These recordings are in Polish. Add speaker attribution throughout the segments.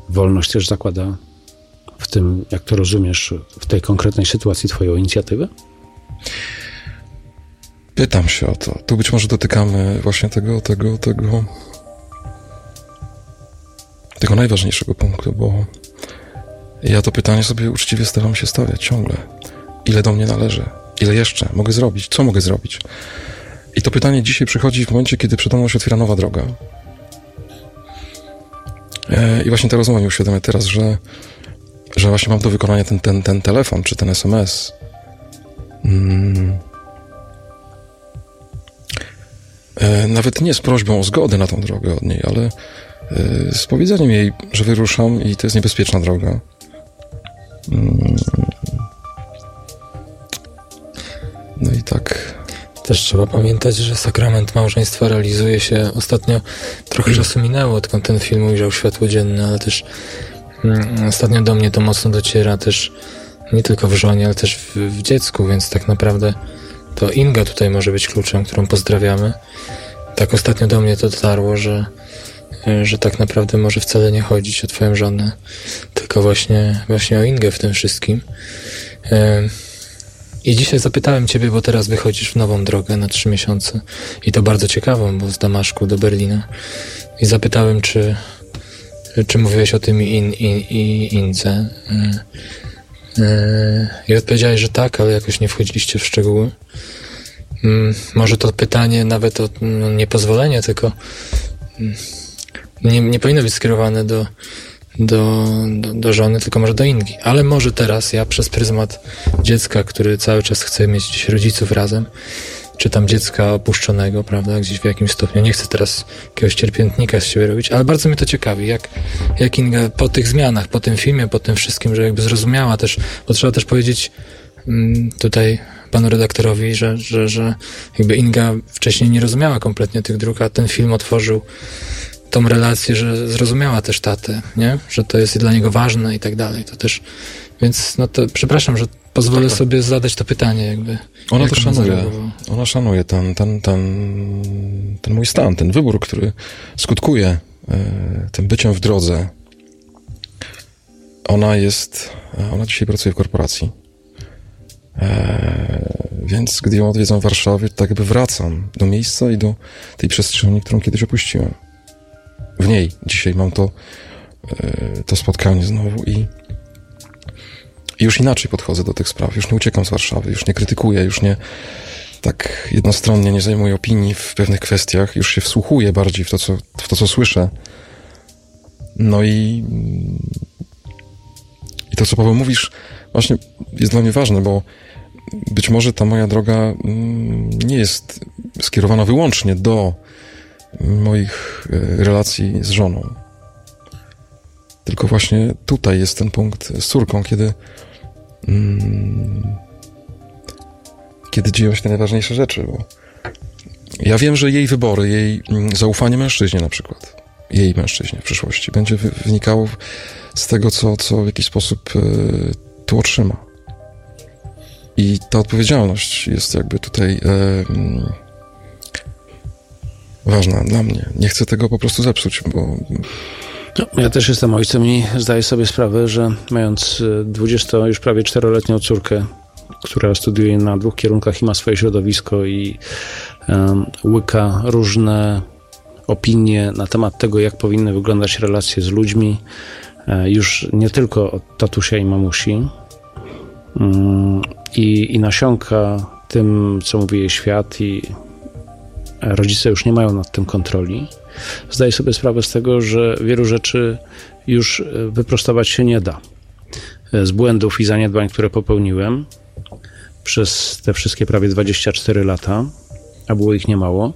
Speaker 1: wolność też zakłada w tym, jak to rozumiesz, w tej konkretnej sytuacji twoją inicjatywę?
Speaker 2: Pytam się o to. Tu być może dotykamy właśnie tego najważniejszego punktu, bo ja to pytanie sobie uczciwie staram się stawiać ciągle. Ile do mnie należy? Ile jeszcze mogę zrobić? Co mogę zrobić? I to pytanie dzisiaj przychodzi w momencie, kiedy przede mną się otwiera nowa droga. I właśnie ta rozmowa mi uświadamia teraz, że właśnie mam do wykonania ten telefon, czy ten SMS. Nawet nie z prośbą o zgodę na tą drogę od niej, ale z powiedzeniem jej, że wyruszam i to jest niebezpieczna droga. No i tak.
Speaker 3: Też trzeba pamiętać, że sakrament małżeństwa realizuje się ostatnio. Trochę czasu minęło, odkąd ten film ujrzał światło dzienne, ale też ostatnio do mnie to mocno dociera też nie tylko w żonie, ale też w dziecku, więc tak naprawdę to Inga tutaj może być kluczem, którą pozdrawiamy. Tak ostatnio do mnie to dotarło, że tak naprawdę może wcale nie chodzić o twoją żonę, tylko właśnie o Ingę w tym wszystkim. I dzisiaj zapytałem ciebie, bo teraz wychodzisz w nową drogę na 3 miesiące i to bardzo ciekawą, bo z Damaszku do Berlina. I zapytałem, czy mówiłeś o tym Indze. I odpowiedziałeś, że tak, ale jakoś nie wchodziliście w szczegóły. Może to pytanie nawet o niepozwolenie, tylko nie powinno być skierowane do żony, tylko może do Ingi. Ale może teraz ja przez pryzmat dziecka, który cały czas chce mieć gdzieś rodziców razem, czy tam dziecka opuszczonego, prawda, gdzieś w jakimś stopniu. Nie chcę teraz jakiegoś cierpiętnika z siebie robić, ale bardzo mnie to ciekawi, jak Inga po tych zmianach, po tym filmie, po tym wszystkim, że jakby zrozumiała też, bo trzeba też powiedzieć tutaj panu redaktorowi, że jakby Inga wcześniej nie rozumiała kompletnie tych dróg, a ten film otworzył tą relację, że zrozumiała też tatę, nie? Że to jest dla niego ważne i tak dalej. To też, więc no to przepraszam, że pozwolę sobie zadać to pytanie jakby.
Speaker 2: Ona to szanuje. Ona szanuje ten mój stan, ten wybór, który skutkuje tym byciem w drodze. Ona dzisiaj pracuje w korporacji. Więc gdy ją odwiedzam w Warszawie, to tak jakby wracam do miejsca i do tej przestrzeni, którą kiedyś opuściłem. W niej dzisiaj mam to spotkanie znowu i już inaczej podchodzę do tych spraw. Już nie uciekam z Warszawy, już nie krytykuję, już nie tak jednostronnie nie zajmuję opinii w pewnych kwestiach, już się wsłuchuję bardziej w to, co słyszę. No i to, co Paweł mówisz, właśnie jest dla mnie ważne, bo być może ta moja droga nie jest skierowana wyłącznie do moich relacji z żoną. Tylko właśnie tutaj jest ten punkt z córką, kiedy dzieją się te najważniejsze rzeczy, bo ja wiem, że jej wybory, jej zaufanie mężczyźnie na przykład, jej mężczyźnie w przyszłości będzie wynikało z tego, co w jakiś sposób tu otrzyma. I ta odpowiedzialność jest jakby tutaj ważna dla mnie. Nie chcę tego po prostu zepsuć, bo...
Speaker 1: No, ja też jestem ojcem i zdaję sobie sprawę, że mając już prawie 4-letnią córkę, która studiuje na 2 kierunkach i ma swoje środowisko i łyka różne opinie na temat tego, jak powinny wyglądać relacje z ludźmi, już nie tylko od tatusia i mamusi, i nasiąka tym, co mówi jej świat, i rodzice już nie mają nad tym kontroli. Zdaję sobie sprawę z tego, że wielu rzeczy już wyprostować się nie da. Z błędów i zaniedbań, które popełniłem przez te wszystkie prawie 24 lata, a było ich niemało.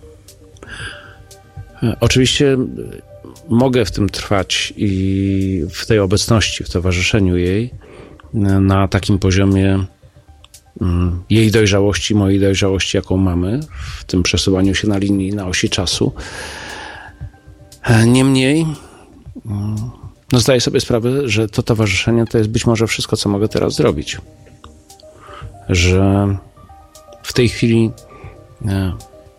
Speaker 1: Oczywiście mogę w tym trwać i w tej obecności, w towarzyszeniu jej na takim poziomie jej dojrzałości, mojej dojrzałości, jaką mamy w tym przesuwaniu się na linii, na osi czasu. Niemniej zdaję sobie sprawę, że to towarzyszenie to jest być może wszystko, co mogę teraz zrobić. Że w tej chwili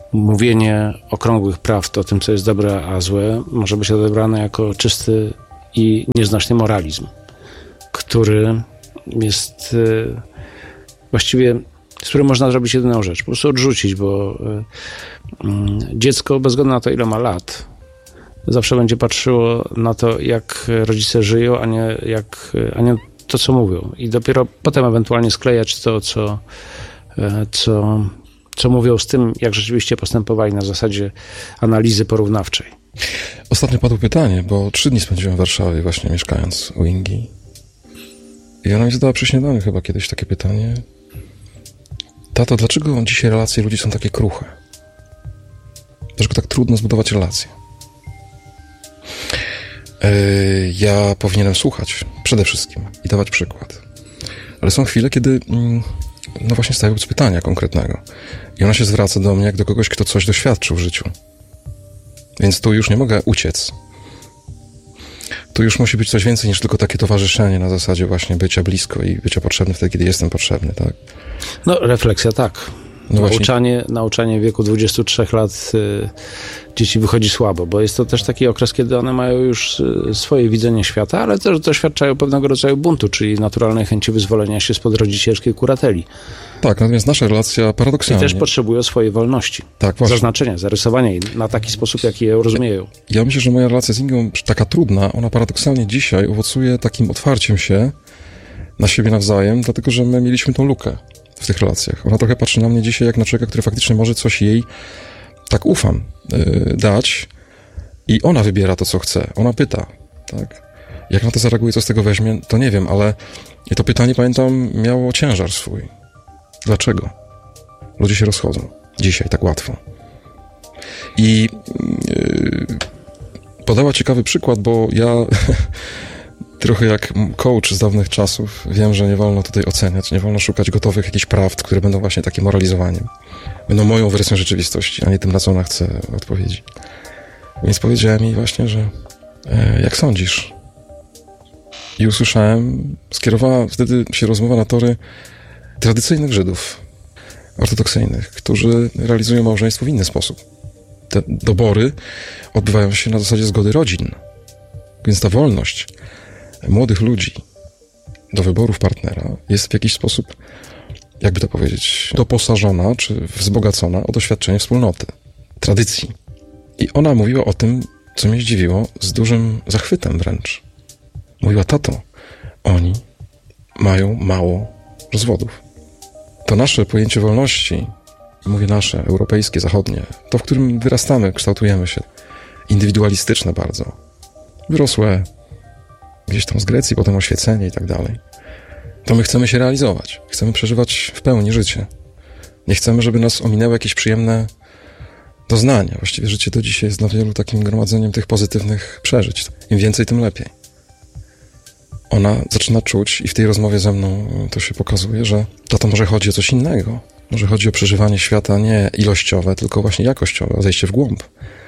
Speaker 1: mówienie okrągłych prawd o tym, co jest dobre, a złe, może być odebrane jako czysty i nieznaczny moralizm, który jest właściwie, z którym można zrobić jedyną rzecz, po prostu odrzucić, bo dziecko, bez względu na to, ile ma lat, zawsze będzie patrzyło na to, jak rodzice żyją, a nie to, co mówią. I dopiero potem ewentualnie sklejać to, co mówią z tym, jak rzeczywiście postępowali na zasadzie analizy porównawczej.
Speaker 2: Ostatnio padło pytanie, bo 3 dni spędziłem w Warszawie właśnie mieszkając u Ingi. I ona mi zadała przy śniadaniu chyba kiedyś takie pytanie. Tato, dlaczego dzisiaj relacje ludzi są takie kruche? Dlaczego tak trudno zbudować relacje? Ja powinienem słuchać przede wszystkim i dawać przykład. Ale są chwile, kiedy no właśnie stawiam pytania konkretnego. I ona się zwraca do mnie jak do kogoś, kto coś doświadczył w życiu. Więc tu już nie mogę uciec. Tu już musi być coś więcej niż tylko takie towarzyszenie na zasadzie właśnie bycia blisko i bycia potrzebny wtedy, kiedy jestem potrzebny, tak?
Speaker 1: No, refleksja tak. No nauczanie w wieku 23 lat dzieci wychodzi słabo, bo jest to też taki okres, kiedy one mają już swoje widzenie świata, ale też doświadczają pewnego rodzaju buntu, czyli naturalnej chęci wyzwolenia się spod rodzicielskiej kurateli.
Speaker 2: Tak, natomiast nasza relacja paradoksalnie...
Speaker 1: I też potrzebują swojej wolności.
Speaker 2: Tak, właśnie.
Speaker 1: Zaznaczenia, zarysowania jej na taki sposób, jaki je rozumieją.
Speaker 2: Ja myślę, że moja relacja z Ingą, taka trudna, ona paradoksalnie dzisiaj owocuje takim otwarciem się na siebie nawzajem, dlatego, że my mieliśmy tą lukę w tych relacjach. Ona trochę patrzy na mnie dzisiaj jak na człowieka, który faktycznie może coś jej, tak ufam, dać i ona wybiera to, co chce. Ona pyta, tak? Jak na to zareaguje, co z tego weźmie, to nie wiem, ale to pytanie, pamiętam, miało ciężar swój. Dlaczego? Ludzie się rozchodzą. Dzisiaj tak łatwo. I podała ciekawy przykład, bo ja trochę jak coach z dawnych czasów wiem, że nie wolno tutaj oceniać, nie wolno szukać gotowych jakichś prawd, które będą właśnie takim moralizowaniem. Będą moją wersją rzeczywistości, a nie tym, na co ona chce odpowiedzi. Więc powiedziałem jej właśnie, że jak sądzisz? I usłyszałem, skierowała wtedy się rozmowa na tory tradycyjnych Żydów, ortodoksyjnych, którzy realizują małżeństwo w inny sposób. Te dobory odbywają się na zasadzie zgody rodzin. Więc ta wolność młodych ludzi do wyborów partnera jest w jakiś sposób, jakby to powiedzieć, doposażona czy wzbogacona o doświadczenie wspólnoty, tradycji. I ona mówiła o tym, co mnie zdziwiło, z dużym zachwytem wręcz. Mówiła, tato, oni mają mało rozwodów. To nasze pojęcie wolności, mówię nasze, europejskie, zachodnie, to, w którym wyrastamy, kształtujemy się, indywidualistyczne bardzo, wyrosłe gdzieś tam z Grecji, potem oświecenie i tak dalej, to my chcemy się realizować, chcemy przeżywać w pełni życie. Nie chcemy, żeby nas ominęły jakieś przyjemne doznania. Właściwie życie do dzisiaj jest dla wielu takim gromadzeniem tych pozytywnych przeżyć. Im więcej, tym lepiej. Ona zaczyna czuć i w tej rozmowie ze mną to się pokazuje, że to może chodzi o coś innego. Może chodzi o przeżywanie świata nie ilościowe, tylko właśnie jakościowe, o zejście w głąb.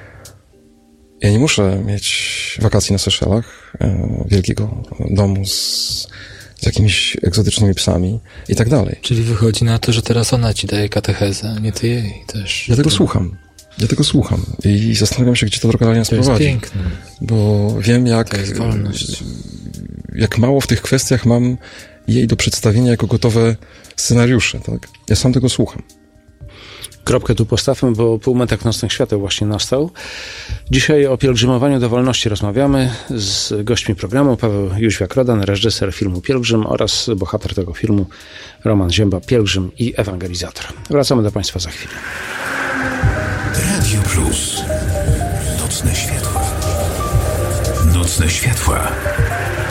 Speaker 2: Ja nie muszę mieć wakacji na Seszelach, wielkiego domu z jakimiś egzotycznymi psami i tak dalej.
Speaker 3: Czyli wychodzi na to, że teraz ona ci daje katechezę, a nie ty jej też.
Speaker 2: Ja tego słucham i zastanawiam się, gdzie ta droga dalej nas prowadzi.
Speaker 3: To jest piękne.
Speaker 2: Bo wiem,
Speaker 3: To jest wolność.
Speaker 2: Jak mało w tych kwestiach mam jej do przedstawienia jako gotowe scenariusze, tak? Ja sam tego słucham.
Speaker 1: Kropkę tu postawmy, bo półmetek nocnych świateł właśnie nastał. Dzisiaj o pielgrzymowaniu do wolności rozmawiamy z gośćmi programu. Paweł Jóźwiak-Rodan, reżyser filmu Pielgrzym oraz bohater tego filmu Roman Zięba, pielgrzym i ewangelizator. Wracamy do Państwa za chwilę.
Speaker 4: Radio Plus. Nocne światła. Nocne światła.